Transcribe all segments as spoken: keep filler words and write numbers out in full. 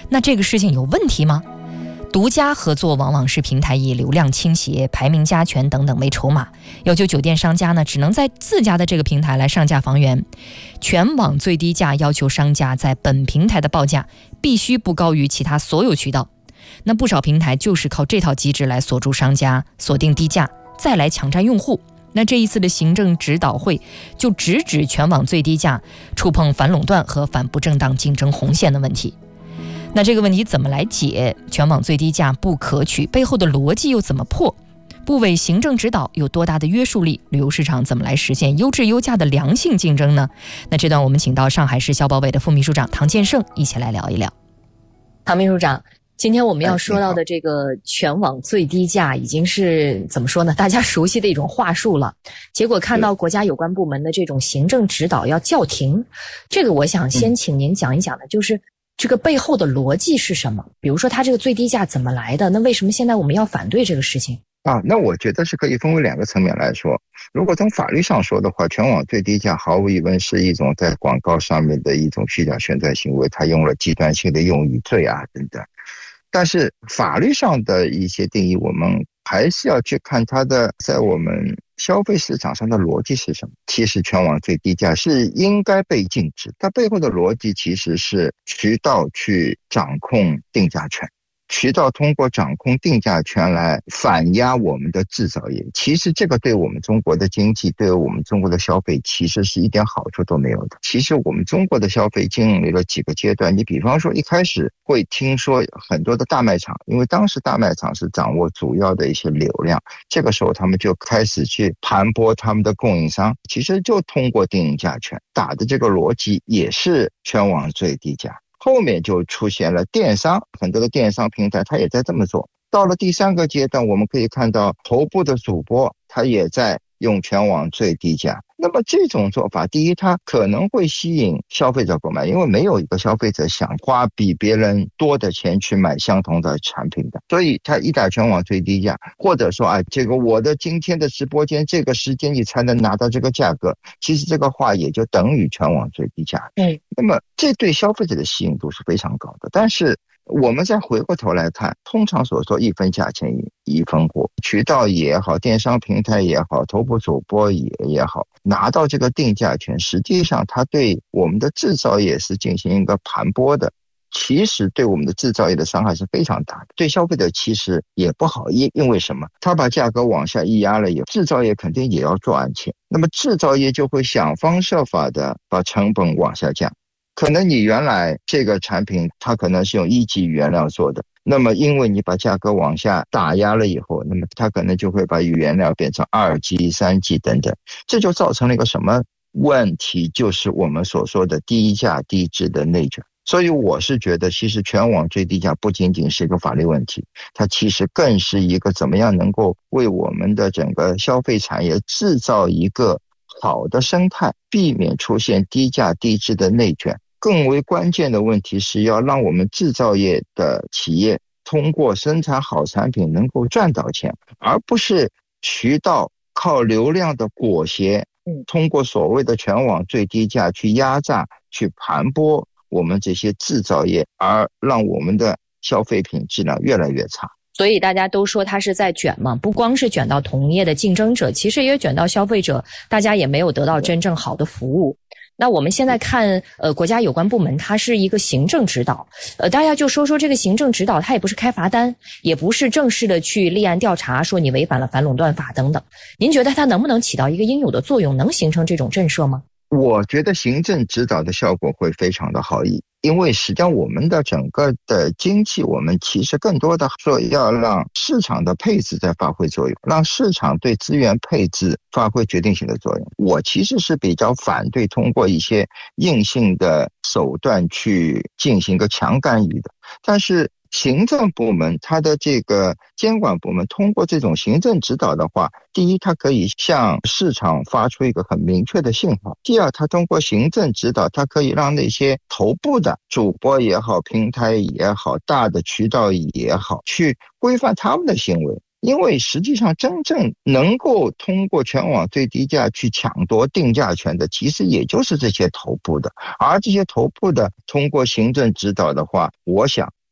那这个事情有问题吗？独家合作往往是平台以流量倾斜、排名加权等等为筹码，要求酒店商家呢只能在自家的这个平台来上架房源，全网最低价要求商家在本平台的报价必须不高于其他所有渠道。那不少平台就是靠这套机制来锁住商家，锁定低价，再来抢占用户。那这一次的行政指导会就直指全网最低价触碰反垄断和反不正当竞争红线的问题。那这个问题怎么来解？全网最低价不可取，背后的逻辑又怎么破？部委行政指导有多大的约束力？旅游市场怎么来实现优质优价的良性竞争呢？那这段我们请到上海市消保委的副秘书长唐建胜一起来聊一聊。 唐秘书长，今天我们要说到的这个全网最低价已经是怎么说呢？大家熟悉的一种话术了。结果看到国家有关部门的这种行政指导要叫停，这个我想先请您讲一讲的，就是这个背后的逻辑是什么？比如说它这个最低价怎么来的？那为什么现在我们要反对这个事情？ 啊，那我觉得是可以分为两个层面来说。如果从法律上说的话，全网最低价毫无疑问是一种在广告上面的一种虚假宣传行为，它用了极端性的用语罪啊等等。但是法律上的一些定义，我们还是要去看它的在我们消费市场上的逻辑是什么。其实全网最低价是应该被禁止，它背后的逻辑其实是渠道去掌控定价权，渠道通过掌控定价权来反压我们的制造业。其实这个对我们中国的经济，对我们中国的消费其实是一点好处都没有的。其实我们中国的消费经历了几个阶段，你比方说一开始会听说很多的大卖场，因为当时大卖场是掌握主要的一些流量，这个时候他们就开始去盘剥他们的供应商，其实就通过定价权打的这个逻辑也是全网最低价。后面就出现了电商，很多的电商平台它也在这么做。到了第三个阶段，我们可以看到头部的主播他也在用全网最低价。那么这种做法，第一，它可能会吸引消费者购买，因为没有一个消费者想花比别人多的钱去买相同的产品的，所以它一打全网最低价，或者说啊，这个我的今天的直播间这个时间你才能拿到这个价格，其实这个话也就等于全网最低价。嗯，那么这对消费者的吸引度是非常高的。但是我们再回过头来看，通常所说一分价钱一分货，渠道也好，电商平台也好，头部主播也也好，拿到这个定价权，实际上它对我们的制造业是进行一个盘剥的，其实对我们的制造业的伤害是非常大的，对消费者其实也不好。因因为什么？他把价格往下一压了以后，制造业肯定也要赚钱，那么制造业就会想方设法的把成本往下降。可能你原来这个产品它可能是用一级原料做的，那么因为你把价格往下打压了以后，那么它可能就会把原料变成二级、三级等等，这就造成了一个什么问题？就是我们所说的低价低质的内卷。所以我是觉得，其实全网最低价不仅仅是一个法律问题，它其实更是一个怎么样能够为我们的整个消费产业制造一个好的生态，避免出现低价低质的内卷。更为关键的问题是要让我们制造业的企业通过生产好产品能够赚到钱，而不是渠道靠流量的裹挟，通过所谓的全网最低价去压榨、去盘剥我们这些制造业，而让我们的消费品质量越来越差。 所以大家都说它是在卷嘛，不光是卷到同业的竞争者，其实也卷到消费者，大家也没有得到真正好的服务。那我们现在看呃国家有关部门它是一个行政指导，呃大家就说说这个行政指导，它也不是开罚单，也不是正式的去立案调查说你违反了反垄断法等等。您觉得它能不能起到一个应有的作用，能形成这种震慑吗？ 我觉得行政指导的效果会非常的好，因为实际上我们的整个的经济，我们其实更多的说要让市场的配置在发挥作用，让市场对资源配置发挥决定性的作用。我其实是比较反对通过一些硬性的手段去进行一个强干预的，但是行政部门它的这个监管部门通过这种行政指导的话，第一，它可以向市场发出一个很明确的信号；第二，它通过行政指导，它可以让那些头部的主播也好，平台也好，大的渠道也好，去规范他们的行为。因为实际上真正能够通过全网最低价去抢夺定价权的，其实也就是这些头部的，而这些头部的通过行政指导的话，我想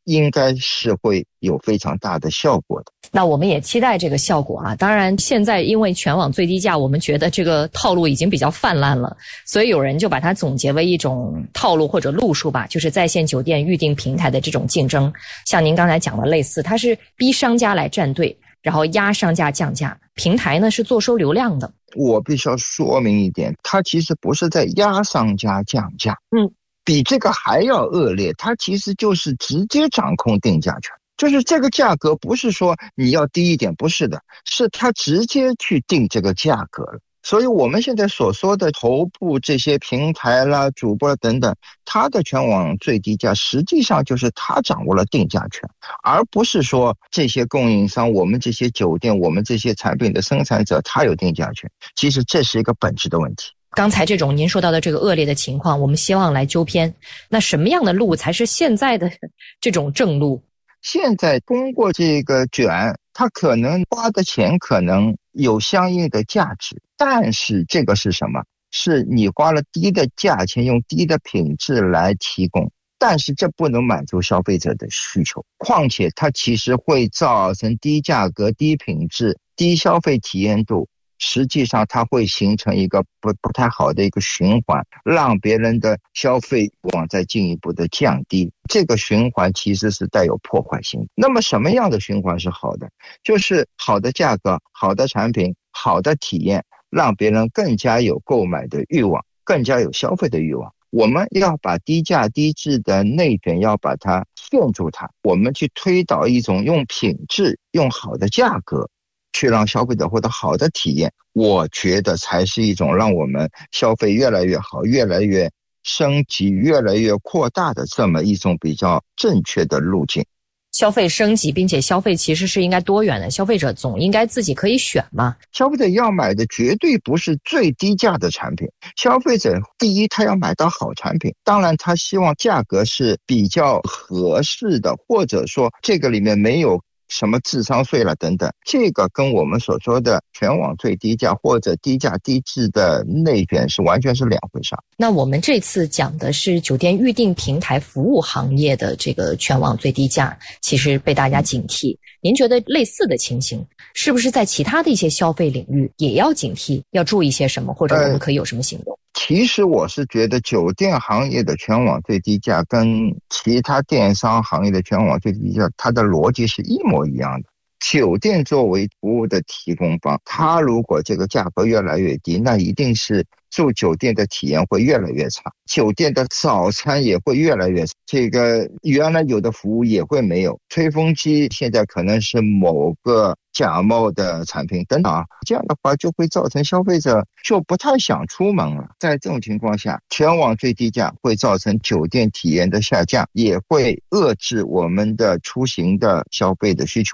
应该是会有非常大的效果的。 那我们也期待这个效果啊！当然，现在因为全网最低价，我们觉得这个套路已经比较泛滥了，所以有人就把它总结为一种套路或者路数吧，就是在线酒店预订平台的这种竞争。像您刚才讲的类似，它是逼商家来站队，然后压商家降价，平台呢是坐收流量的。 我必须要说明一点，它其实不是在压商家降价， 嗯， 比这个还要恶劣，它其实就是直接掌控定价权。就是这个价格不是说你要低一点，不是的，是他直接去定这个价格了。所以我们现在所说的头部这些平台啦、主播等等，它的全网最低价实际上就是他掌握了定价权，而不是说这些供应商、我们这些酒店、我们这些产品的生产者他有定价权。其实这是一个本质的问题。 刚才这种您说到的这个恶劣的情况，我们希望来纠偏。那什么样的路才是现在的这种正路？ 现在通过这个卷，它可能花的钱可能有相应的价值，但是这个是什么？是你花了低的价钱，用低的品质来提供，但是这不能满足消费者的需求。况且它其实会造成低价格、低品质、低消费体验度，实际上它会形成一个不不太好的一个循环，让别人的消费欲望再进一步的降低。这个循环其实是带有破坏性的。那么什么样的循环是好的？就是好的价格、好的产品、好的体验，让别人更加有购买的欲望，更加有消费的欲望。我们要把低价低质的内卷要把它限住它，我们去推导一种用品质、用好的价格去让消费者获得好的体验，我觉得才是一种让我们消费越来越好、越来越升级、越来越扩大的这么一种比较正确的路径。 消费升级，并且消费其实是应该多元的，消费者总应该自己可以选嘛。 消费者要买的绝对不是最低价的产品，消费者第一他要买到好产品，当然他希望价格是比较合适的，或者说这个里面没有什么智商税了等等，这个跟我们所说的全网最低价或者低价低质的内卷是完全是两回事。 那我们这次讲的是酒店预订平台服务行业的这个全网最低价，其实被大家警惕。您觉得类似的情形是不是在其他的一些消费领域也要警惕，要注意些什么，或者我们可以有什么行动？ 其实我是觉得酒店行业的全网最低价跟其他电商行业的全网最低价，它的逻辑是一模一样的。酒店作为服务的提供方，它如果这个价格越来越低，那一定是住酒店的体验会越来越差，酒店的早餐也会越来越差，这个原来有的服务也会没有，吹风机现在可能是某个假冒的产品等等啊，这样的话就会造成消费者就不太想出门了。在这种情况下，全网最低价会造成酒店体验的下降，也会遏制我们的出行的消费的需求。